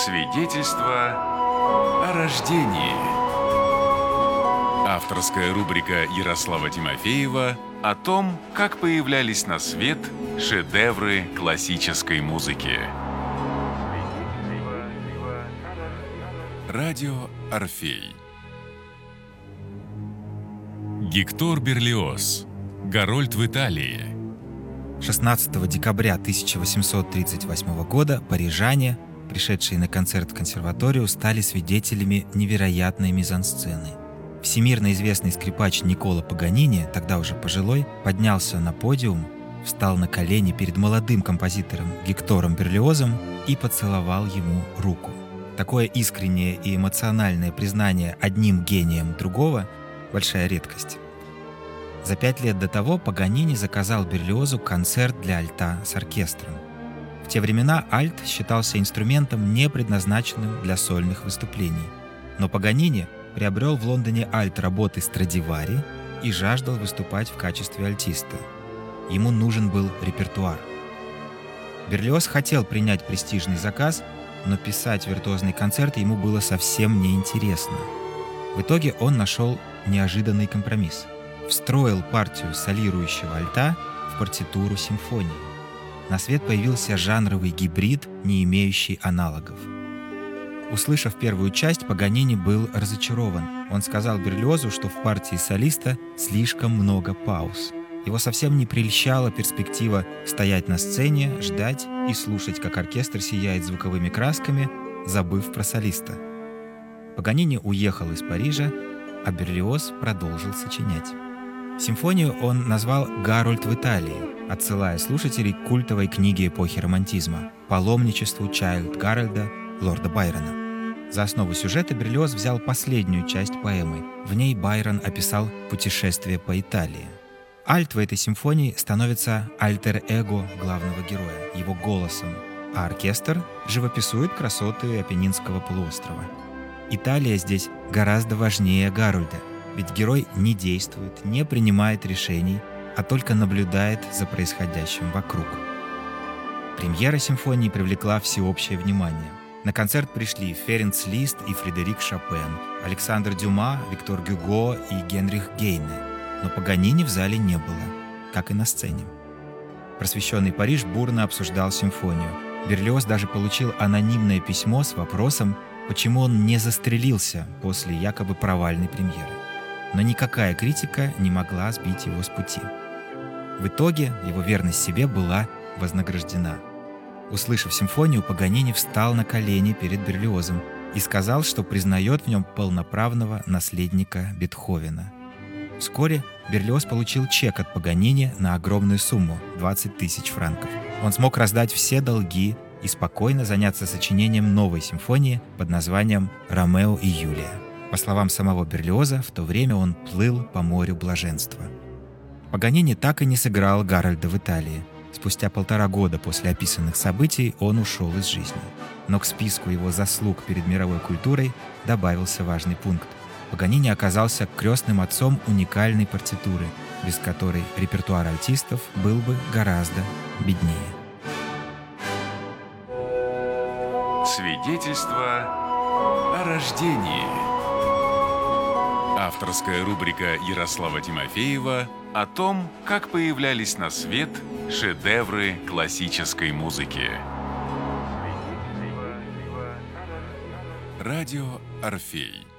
Свидетельство о рождении. Авторская рубрика Ярослава Тимофеева о том, как появлялись на свет шедевры классической музыки. Радио Орфей. Гектор Берлиоз. Гарольд в Италии. 16 декабря 1838 года парижане, пришедшие на концерт в консерваторию, стали свидетелями невероятной мизансцены. Всемирно известный скрипач Никколо Паганини, тогда уже пожилой, поднялся на подиум, встал на колени перед молодым композитором Гектором Берлиозом и поцеловал ему руку. Такое искреннее и эмоциональное признание одним гением другого – большая редкость. За 5 лет до того Паганини заказал Берлиозу концерт для альта с оркестром. В те времена альт считался инструментом, не предназначенным для сольных выступлений. Но Паганини приобрел в Лондоне альт работы Страдивари и жаждал выступать в качестве альтиста. Ему нужен был репертуар. Берлиоз хотел принять престижный заказ, но писать виртуозный концерт ему было совсем неинтересно. В итоге он нашел неожиданный компромисс. Встроил партию солирующего альта в партитуру симфонии. На свет появился жанровый гибрид, не имеющий аналогов. Услышав первую часть, Паганини был разочарован. Он сказал Берлиозу, что в партии солиста слишком много пауз. Его совсем не прельщала перспектива стоять на сцене, ждать и слушать, как оркестр сияет звуковыми красками, забыв про солиста. Паганини уехал из Парижа, а Берлиоз продолжил сочинять. Симфонию он назвал «Гарольд в Италии», отсылая слушателей к культовой книге эпохи романтизма «Паломничеству Чайльд Гарольда» лорда Байрона. За основу сюжета Берлиоз взял последнюю часть поэмы. В ней Байрон описал путешествие по Италии. Альт в этой симфонии становится альтер-эго главного героя, его голосом, а оркестр живописует красоты Апеннинского полуострова. Италия здесь гораздо важнее Гарольда, ведь герой не действует, не принимает решений, а только наблюдает за происходящим вокруг. Премьера симфонии привлекла всеобщее внимание. На концерт пришли Ференц Лист и Фредерик Шопен, Александр Дюма, Виктор Гюго и Генрих Гейне. Но Паганини в зале не было, как и на сцене. Просвещенный Париж бурно обсуждал симфонию. Берлиоз даже получил анонимное письмо с вопросом, почему он не застрелился после якобы провальной премьеры. Но никакая критика не могла сбить его с пути. В итоге его верность себе была вознаграждена. Услышав симфонию, Паганини встал на колени перед Берлиозом и сказал, что признает в нем полноправного наследника Бетховена. Вскоре Берлиоз получил чек от Паганини на огромную сумму – 20 тысяч франков. Он смог раздать все долги и спокойно заняться сочинением новой симфонии под названием «Ромео и Юлия». По словам самого Берлиоза, в то время он плыл по морю блаженства. Паганини так и не сыграл Гарольда в Италии. Спустя 1,5 года после описанных событий он ушел из жизни. Но к списку его заслуг перед мировой культурой добавился важный пункт. Паганини оказался крестным отцом уникальной партитуры, без которой репертуар альтистов был бы гораздо беднее. Свидетельство о рождении. Авторская рубрика Ярослава Тимофеева о том, как появлялись на свет шедевры классической музыки. Радио Орфей.